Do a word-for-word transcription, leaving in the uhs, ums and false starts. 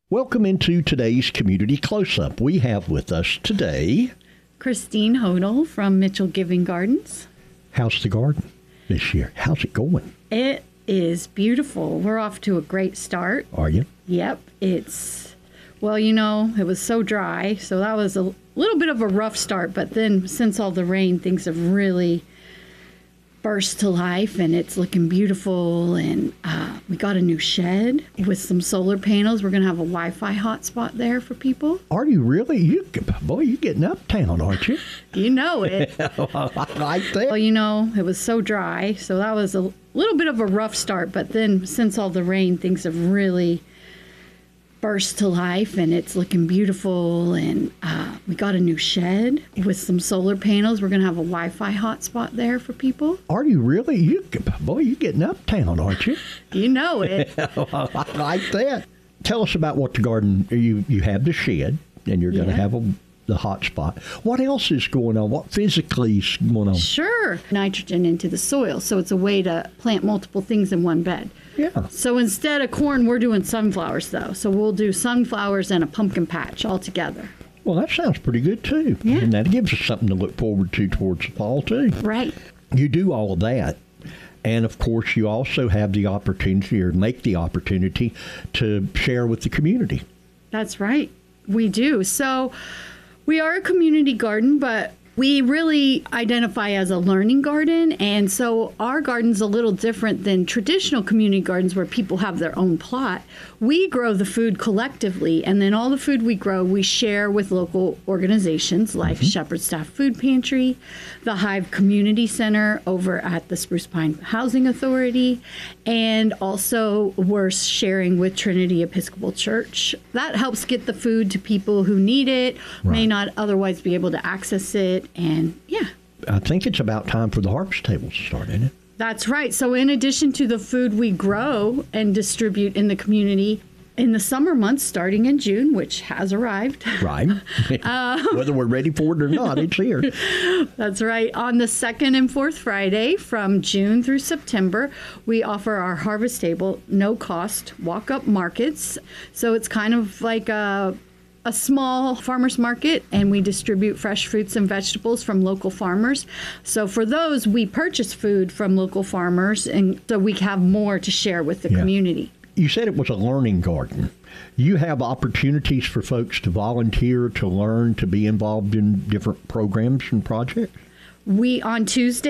Welcome into today's Community Close-Up. We have with us today Christine Hodel from Mitchell Giving Gardens. How's the garden this year? How's it going? It is beautiful. We're off to a great start. Are you? Yep. It's, well, you know, it was so dry, so that was a little bit of a rough start, but then since all the rain, things have really burst to life, and it's looking beautiful. And uh, we got a new shed with some solar panels. We're going to have a Wi-Fi hotspot there for people. Are you really? You, boy, you're getting uptown, aren't you? You know it. I like that. Well, you know, it was so dry, so that was a little bit of a rough start, but then since all the rain, things have really burst to life, and it's looking beautiful. And uh, we got a new shed with some solar panels. We're going to have a Wi-Fi hotspot there for people. Are you really? You, boy, you're getting uptown, aren't you? You know it. I like that. Tell us about what the garden, you, you have the shed, and you're going to Yeah. have a the hot spot. What else is going on? What physically is going on? Sure. Nitrogen into the soil, so it's a way to plant multiple things in one bed. Yeah. So instead of corn, we're doing sunflowers, though. So we'll do sunflowers and a pumpkin patch all together. Well, that sounds pretty good, too. Yeah. And that gives us something to look forward to towards the fall, too. Right. You do all of that. And, of course, you also have the opportunity or make the opportunity to share with the community. That's right. We do. So we are a community garden, but we really identify as a learning garden. And so our garden's a little different than traditional community gardens where people have their own plot. We grow the food collectively, and then all the food we grow, we share with local organizations like Mm-hmm. Shepherd Staff Food Pantry, the Hive Community Center over at the Spruce Pine Housing Authority, and also we're sharing with Trinity Episcopal Church. That helps get the food to people who need it, may Right. not otherwise be able to access it. And yeah, I think it's about time for the harvest tables to start, isn't it? that's right. So in addition to the food we grow and distribute in the community, in the summer months, starting in June, which has arrived. Right. Whether we're ready for it or not, it's here. That's right. On the second and fourth Friday from June through September, we offer our harvest table, no cost, walk up markets. So it's kind of like a a small farmer's market, and we distribute fresh fruits and vegetables from local farmers. So for those, we purchase food from local farmers, and so we have more to share with the Yeah. community. You said it was a learning garden. You have opportunities for folks to volunteer, to learn, to be involved in different programs and projects? We, on Tuesday,